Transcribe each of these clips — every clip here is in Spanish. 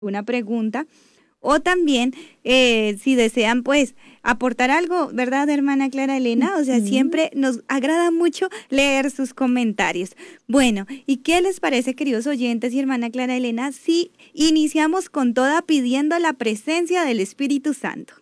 una pregunta, o también si desean pues aportar algo, ¿verdad, hermana Clara Elena? O sea, siempre nos agrada mucho leer sus comentarios. Bueno, ¿y qué les parece, queridos oyentes y hermana Clara Elena, si iniciamos con toda pidiendo la presencia del Espíritu Santo?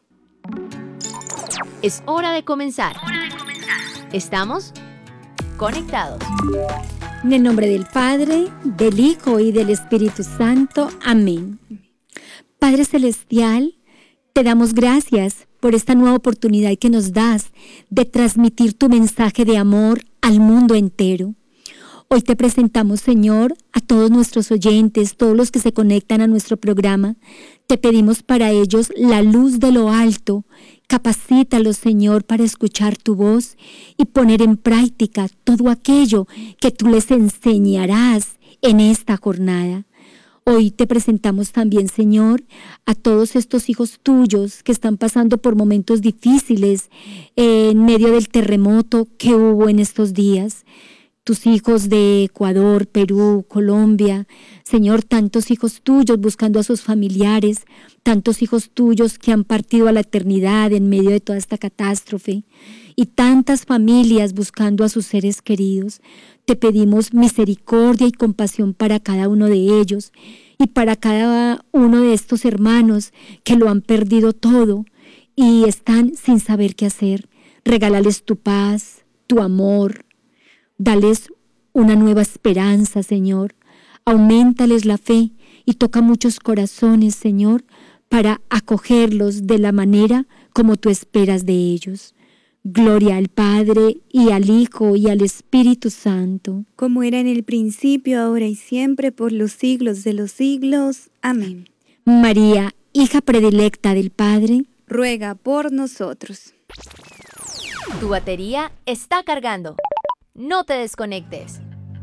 Es hora de comenzar. Estamos conectados. En el nombre del Padre, del Hijo y del Espíritu Santo. Amén. Padre Celestial, te damos gracias por esta nueva oportunidad que nos das de transmitir tu mensaje de amor al mundo entero. Hoy te presentamos, Señor, a todos nuestros oyentes, todos los que se conectan a nuestro programa. Te pedimos para ellos la luz de lo alto. Capacítalos, Señor, para escuchar tu voz y poner en práctica todo aquello que tú les enseñarás en esta jornada. Hoy te presentamos también, Señor, a todos estos hijos tuyos que están pasando por momentos difíciles en medio del terremoto que hubo en estos días. Tus hijos de Ecuador, Perú, Colombia, Señor, tantos hijos tuyos buscando a sus familiares, tantos hijos tuyos que han partido a la eternidad en medio de toda esta catástrofe y tantas familias buscando a sus seres queridos. Te pedimos misericordia y compasión para cada uno de ellos y para cada uno de estos hermanos que lo han perdido todo y están sin saber qué hacer. Regálales tu paz, tu amor. Dales una nueva esperanza, Señor. Auméntales la fe y toca muchos corazones, Señor, para acogerlos de la manera como tú esperas de ellos. Gloria al Padre, y al Hijo, y al Espíritu Santo. Como era en el principio, ahora y siempre, por los siglos de los siglos. Amén. María, hija predilecta del Padre, ruega por nosotros. Tu batería está cargando. No te desconectes.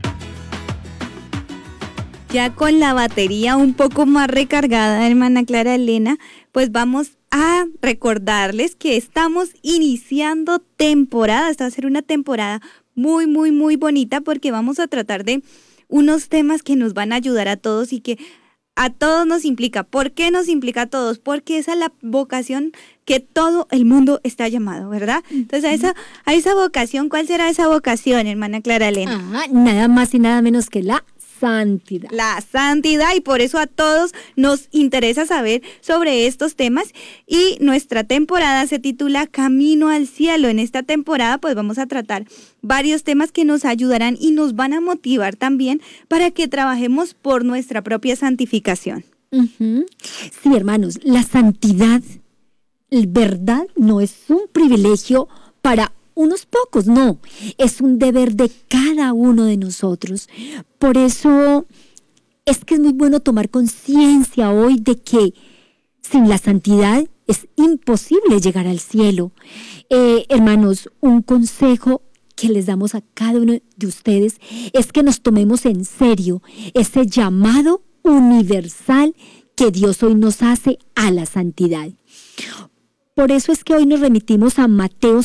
Ya con la batería un poco más recargada, hermana Clara Elena, pues vamos a recordarles que estamos iniciando temporada. Esta va a ser una temporada muy, muy, muy bonita porque vamos a tratar de unos temas que nos van a ayudar a todos y que a todos nos implica. ¿Por qué nos implica a todos? Porque esa es la vocación que todo el mundo está llamado, ¿verdad? Entonces, a esa vocación, ¿cuál será esa vocación, hermana Clara Elena? Nada más y nada menos que la santidad. La santidad, y por eso a todos nos interesa saber sobre estos temas, y nuestra temporada se titula Camino al Cielo. En esta temporada pues vamos a tratar varios temas que nos ayudarán y nos van a motivar también para que trabajemos por nuestra propia santificación. Sí, hermanos, la santidad, ¿verdad? No es un privilegio para unos pocos, no, es un deber de cada uno de nosotros. Por eso es que es muy bueno tomar conciencia hoy de que sin la santidad es imposible llegar al cielo. Hermanos, un consejo que les damos a cada uno de ustedes es que nos tomemos en serio ese llamado universal que Dios hoy nos hace a la santidad. Por eso es que hoy nos remitimos a Mateo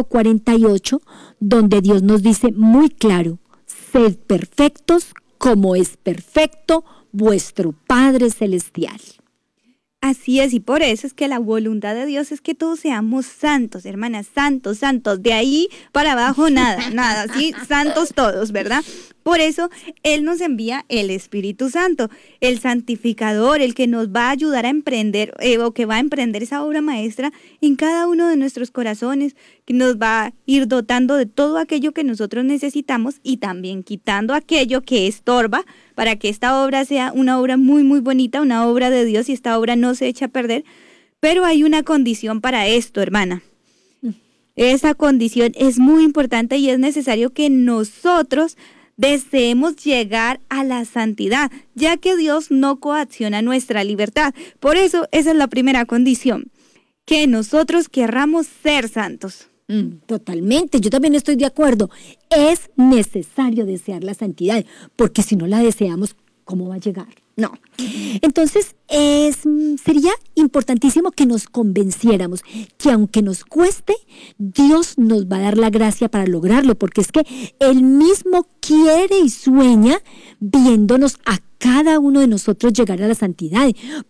5:48, donde Dios nos dice muy claro: sed perfectos como es perfecto vuestro Padre Celestial. Así es, y por eso es que la voluntad de Dios es que todos seamos santos, hermanas, santos, santos, de ahí para abajo nada, ¿sí? Santos todos, ¿verdad? Por eso Él nos envía el Espíritu Santo, el santificador, el que nos va a ayudar a emprender, o que va a emprender esa obra maestra en cada uno de nuestros corazones, que nos va a ir dotando de todo aquello que nosotros necesitamos y también quitando aquello que estorba para que esta obra sea una obra muy, muy bonita, una obra de Dios, y esta obra no se echa a perder. Pero hay una condición para esto, hermana. Esa condición es muy importante y es necesario que nosotros deseemos llegar a la santidad, ya que Dios no coacciona nuestra libertad. Por eso, esa es la primera condición, que nosotros querramos ser santos. Totalmente, yo también estoy de acuerdo. Es necesario desear la santidad, porque si no la deseamos, ¿cómo va a llegar? No. Entonces, sería importantísimo que nos convenciéramos que aunque nos cueste, Dios nos va a dar la gracia para lograrlo, porque es que Él mismo quiere y sueña viéndonos a cada uno de nosotros llegar a la santidad.